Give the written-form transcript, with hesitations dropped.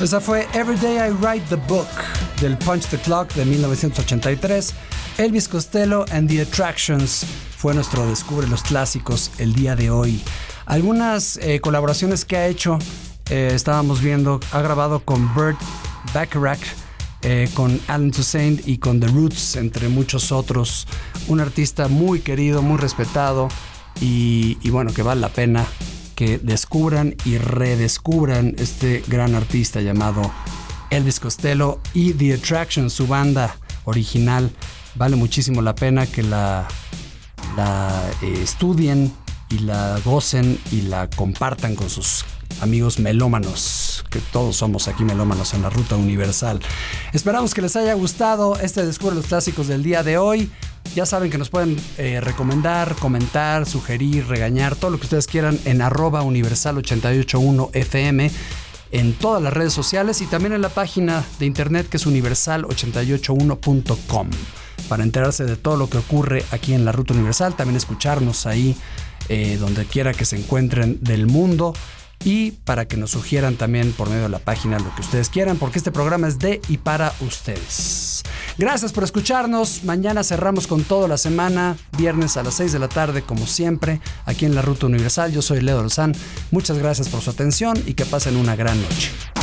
Esa fue Every Day I Write the Book del Punch the Clock de 1983. Elvis Costello and the Attractions fue nuestro Descubre los Clásicos el día de hoy. Algunas colaboraciones que ha hecho, estábamos viendo, ha grabado con Burt Bacharach, con Alan Toussaint y con The Roots, entre muchos otros. Un artista muy querido, muy respetado y bueno, que vale la pena que descubran y redescubran este gran artista llamado Elvis Costello y The Attractions, su banda original. Vale muchísimo la pena que la estudien y la gocen y la compartan con sus amigos melómanos, que todos somos aquí melómanos en la Ruta Universal. Esperamos que les haya gustado este Descubre los Clásicos del día de hoy. Ya saben que nos pueden recomendar, comentar, sugerir, regañar, todo lo que ustedes quieran en @universal881fm en todas las redes sociales y también en la página de internet que es universal881.com para enterarse de todo lo que ocurre aquí en la Ruta Universal, también escucharnos ahí donde quiera que se encuentren del mundo y para que nos sugieran también por medio de la página lo que ustedes quieran, porque este programa es de y para ustedes. Gracias por escucharnos. Mañana cerramos con toda la semana, viernes a las 6 de la tarde, como siempre, aquí en la Ruta Universal. Yo soy Leo Lozán. Muchas gracias por su atención y que pasen una gran noche.